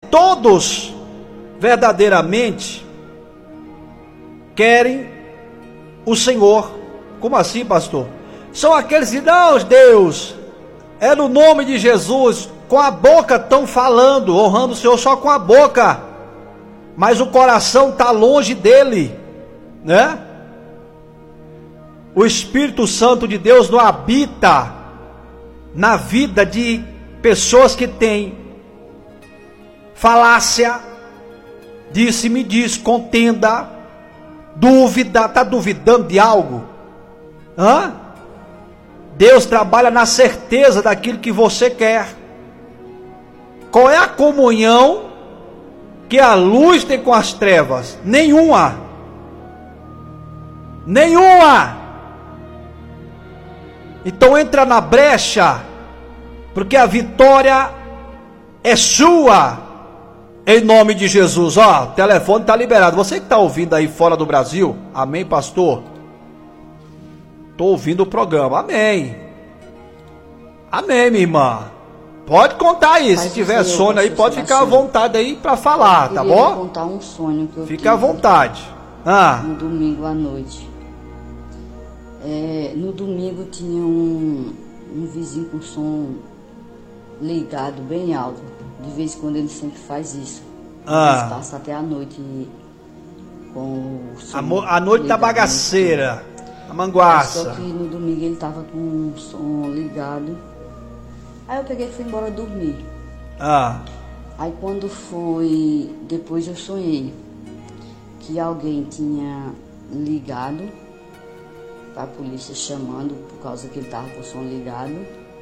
todos verdadeiramente querem o Senhor. Como assim, pastor? São aqueles que, não, Deus, é no nome de Jesus, com a boca estão falando, honrando o Senhor só com a boca, mas o coração está longe dele, né? O Espírito Santo de Deus não habita na vida de pessoas que têm falácia, disse-me diz, contenda, dúvida, está duvidando de algo? Deus trabalha na certeza daquilo que você quer. Qual é a comunhão que a luz tem com as trevas? Nenhuma. Nenhuma. Então entra na brecha, porque a vitória é sua, em nome de Jesus. Ó, o telefone está liberado. Você que está ouvindo aí fora do Brasil, amém, pastor? Estou ouvindo o programa, amém. Amém, minha irmã. Pode contar aí, se tiver sono aí, pode ficar à vontade aí para falar, tá bom? Eu queria contar um sonho que eu tive. Fica à vontade. No domingo à noite. No domingo tinha um vizinho com som ligado bem alto. De vez em quando ele sempre faz isso. Ele passa até a noite com o som. A noite da bagaceira, a manguaça. Só que no domingo ele tava com o som ligado. Aí eu peguei e fui embora dormir. Aí quando foi, depois eu sonhei que alguém tinha ligado para a polícia chamando, por causa que ele estava com o som ligado.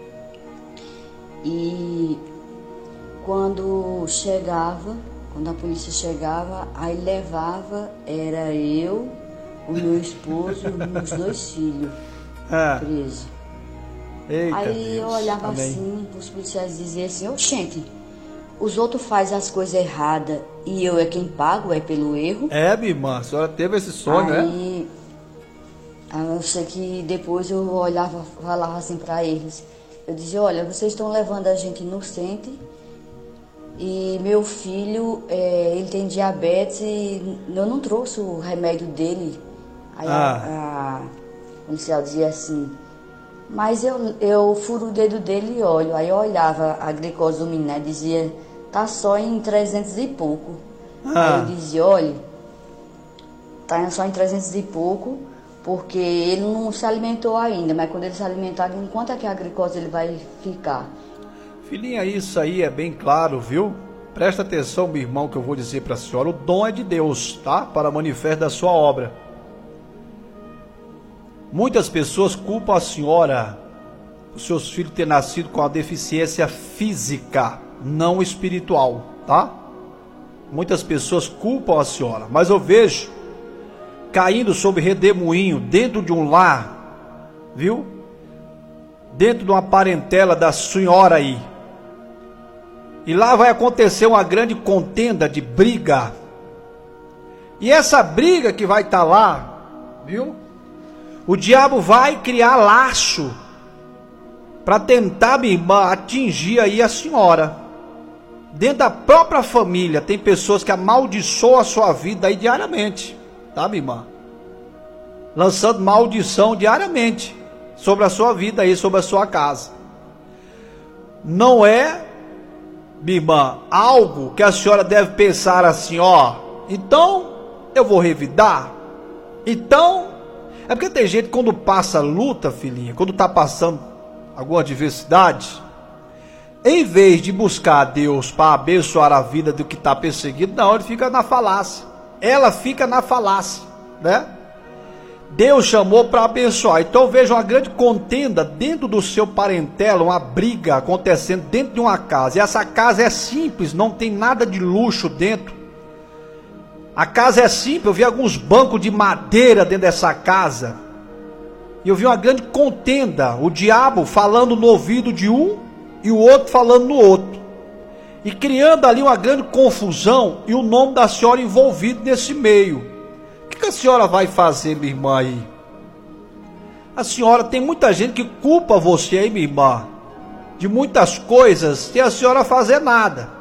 E quando a polícia chegava, aí levava, era eu, o meu esposo e os 2 filhos presos. Eita, aí Deus. eu olhava Amém. assim, os policiais diziam assim, oxente, os outros fazem as coisas erradas e eu é quem pago, é pelo erro. Minha irmã, a senhora teve esse sonho, aí, eu sei que depois eu olhava, falava assim para eles, eu dizia, olha, vocês estão levando a gente inocente e meu filho, ele tem diabetes e eu não trouxe o remédio dele. Aí a policial dizia assim, mas eu furo o dedo dele e olho. Aí eu olhava a glicose do menino e dizia, tá só em 300 e pouco. Aí eu dizia, olha, tá só em 300 e pouco, porque ele não se alimentou ainda, mas quando ele se alimentar, em quanto é que a glicose ele vai ficar? Filhinha, isso aí é bem claro, viu? Presta atenção, meu irmão, que eu vou dizer para a senhora. O dom é de Deus, tá? Para manifestar da sua obra. Muitas pessoas culpam a senhora, os seus filhos ter nascido com a deficiência física, não espiritual, tá? Muitas pessoas culpam a senhora, mas eu vejo caindo sobre redemoinho dentro de um lar, viu? Dentro de uma parentela da senhora aí. E lá vai acontecer uma grande contenda de briga. E essa briga que vai estar lá, viu? O diabo vai criar laço para tentar, minha irmã, atingir aí a senhora. Dentro da própria família tem pessoas que amaldiçoam a sua vida aí diariamente, tá, minha irmã? Lançando maldição diariamente sobre a sua vida aí, sobre a sua casa. Não é, minha irmã, algo que a senhora deve pensar assim, ó, então eu vou revidar, então... É porque tem gente que quando passa luta, filhinha, quando está passando alguma adversidade, em vez de buscar a Deus para abençoar a vida do que está perseguido, não, ele fica na falácia. Ela fica na falácia, né? Deus chamou para abençoar. Então eu vejo uma grande contenda dentro do seu parentela, uma briga acontecendo dentro de uma casa. E essa casa é simples, não tem nada de luxo dentro. A casa é simples, eu vi alguns bancos de madeira dentro dessa casa. E eu vi uma grande contenda, o diabo falando no ouvido de um e o outro falando no outro. E criando ali uma grande confusão e o nome da senhora envolvido nesse meio. O que a senhora vai fazer, minha irmã, aí? A senhora, tem muita gente que culpa você aí, minha irmã, de muitas coisas sem a senhora fazer nada.